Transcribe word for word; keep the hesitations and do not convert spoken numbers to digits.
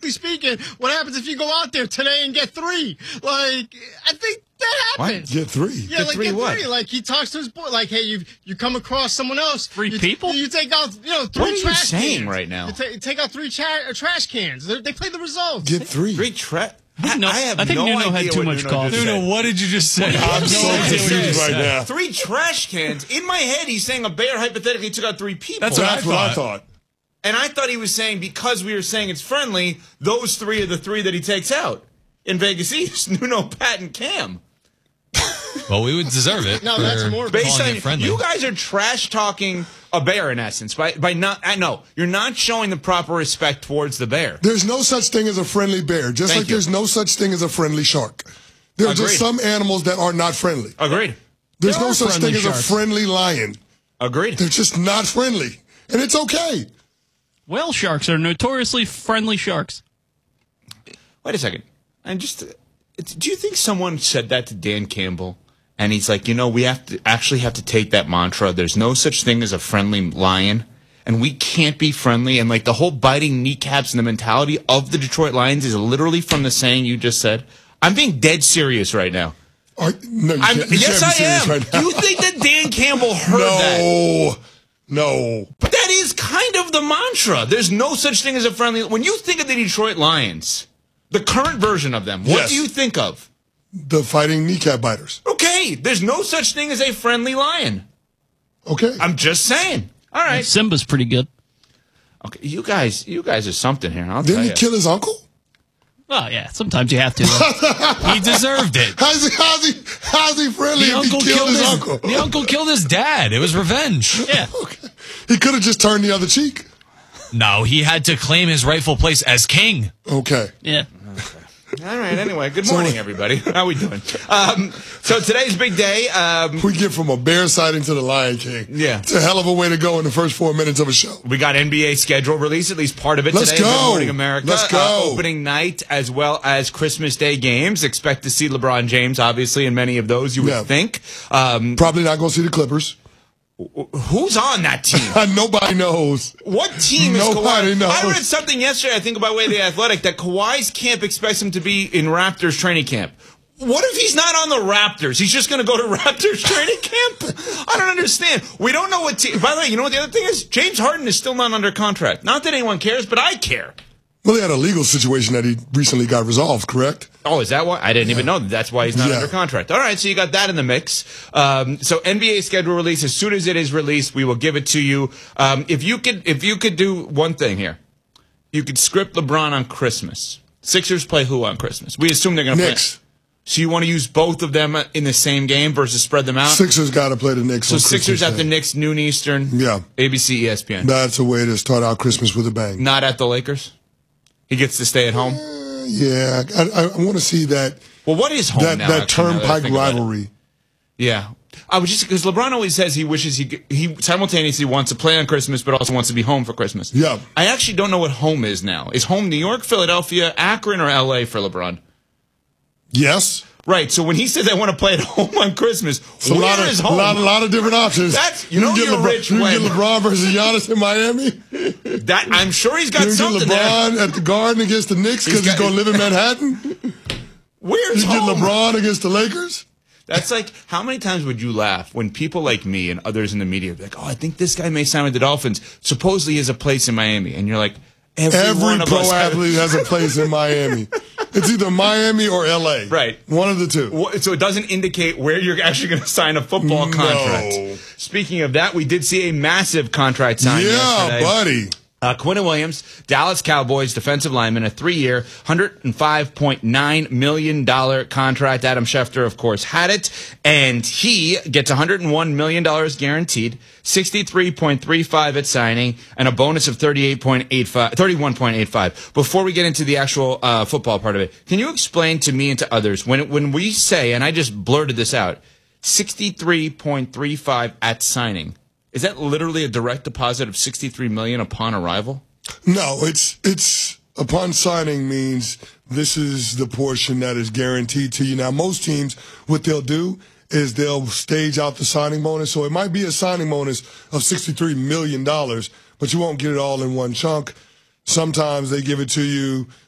statistically speaking, what happens if you go out there today and get three? Like, I think that happens. What? Get three. Yeah, get like three get what? three. Like he talks to his boy. Like, hey, you you come across someone else. Three you, people? You take out, you know, three What are you trash saying cans. right now? You ta- take out three cha- uh, trash cans. They, they play the results. Get three. Three trash. I, I have I think no Nuno idea had too what much Nuno coffee. just said. Nuno, what did you just say? I'm so confused right now. Three trash cans. In my head, he's saying a bear hypothetically took out three people. That's what That's I what I thought. thought. And I thought he was saying because we were saying it's friendly, those three are the three that he takes out in Vegas East. Nuno, Pat, and Cam. Well, we would deserve it. No, for that's more Based calling on it friendly. you guys are trash talking a bear in essence by by not. I know you're not showing the proper respect towards the bear. There's no such thing as a friendly bear, just Thank like you. there's no such thing as a friendly shark. There are Agreed. just some animals that are not friendly. Agreed. There's There no are such friendly thing as sharks. a friendly lion. Agreed. They're just not friendly. And it's okay. Whale sharks are notoriously friendly sharks. Wait a second. And just, it's, do you think someone said that to Dan Campbell? And he's like, you know, we have to actually have to take that mantra. There's no such thing as a friendly lion, and we can't be friendly. And like the whole biting kneecaps and the mentality of the Detroit Lions is literally from the saying you just said. I'm being dead serious right now. Are, no, you I'm, can't, you yes, can't be I am. serious right now. Do you think that Dan Campbell heard that? No. No. But that is kind of the mantra. There's no such thing as a friendly. When you think of the Detroit Lions, the current version of them, what Yes. do you think of? The fighting kneecap biters. Okay, there's no such thing as a friendly lion. Okay. I'm just saying. All right. Simba's pretty good. Okay, you guys, you guys are something here. I'll Didn't tell he you. kill his uncle? Well, yeah, sometimes you have to. though. He deserved it. How's he, how's he, how's he friendly The if he uncle killed, killed his, his uncle? The uncle killed his dad. It was revenge. Yeah. Okay. He could have just turned the other cheek. No, he had to claim his rightful place as king. Okay. Yeah. All right. Anyway, good morning, everybody. How we doing? Um, so today's big day. Um, We get from a bear sighting to the Lion King. Yeah. It's a hell of a way to go in the first four minutes of a show. we got N B A schedule release, at least part of it Let's today. go. Good Morning America. Let's go. Uh, opening night as well as Christmas Day games. Expect to see LeBron James, obviously, in many of those. You would Yeah. think. Um, Probably not going to see the Clippers. who's on that team? Nobody knows. What team is Nobody Kawhi? knows. I read something yesterday, I think, by way of the Athletic, that Kawhi's camp expects him to be in Raptors training camp. What if he's not on the Raptors? He's just going to go to Raptors training camp? I don't understand. We don't know what team. By the way, you know what the other thing is? James Harden is still not under contract. Not that anyone cares, but I care. Well, he had a legal situation that he recently got resolved, correct? Oh, is that why? I didn't even know that. That's why he's not Yeah. under contract. All right, so you got that in the mix. Um, so N B A schedule release. As soon as it is released, we will give it to you. Um, if you could, if you could do one thing here, you could script LeBron on Christmas. Sixers play who on Christmas? We assume they're going to play. Knicks. So you want to use both of them in the same game versus spread them out? Sixers got to play the Knicks so on Sixers Christmas at the Day. Knicks, noon Eastern. Yeah. A B C, E S P N. That's a way to start out Christmas with a bang. Not at the Lakers. He gets to stay at home. Uh, yeah, I, I, I want to see that Well, what is home that, now? that actually, now that I turnpike think about it? rivalry. Yeah. I was just because LeBron always says he wishes he could- he simultaneously wants to play on Christmas, but also wants to be home for Christmas. Yeah. I actually don't know what home is now. Is home New York, Philadelphia, Akron, or L A for LeBron? Yes. Right. So when he says I want to play at home on Christmas, So a where lot of, is home? lot, lot of different options. That's- you know can get you're LeBron, rich you can when- get LeBron versus Giannis in Miami. That I'm sure he's got You can something get there. LeBron at the Garden against the Knicks because He's he's, got- going to live in Manhattan. Where's You get home? LeBron against the Lakers. That's like, how many times would you laugh when people like me and others in the media be like, oh, I think this guy may sign with the Dolphins. Supposedly he has a place in Miami. And you're like, every, Every one of pro us has- athlete has a place in Miami. It's either Miami or L A. Right. One of the two. Wha- So it doesn't indicate where you're actually going to sign a football No. contract. Speaking of that, we did see a massive contract sign Yeah, yesterday. buddy. Uh, Quinn Williams, Dallas Cowboys defensive lineman, a three-year, one hundred five point nine million dollars contract. Adam Schefter, of course, had it, and he gets one hundred one million dollars guaranteed, sixty-three point three five at signing, and a bonus of thirty-eight point eight five, thirty-one point eight five. Before we get into the actual uh, football part of it, can you explain to me and to others, when when we say, and I just blurted this out, sixty-three point three five at signing, is that literally a direct deposit of sixty-three million dollars upon arrival? No, it's it's upon signing means this is the portion that is guaranteed to you. Now, most teams, what they'll do is they'll stage out the signing bonus. So it might be a signing bonus of sixty-three million dollars, but you won't get it all in one chunk. Sometimes they give it to you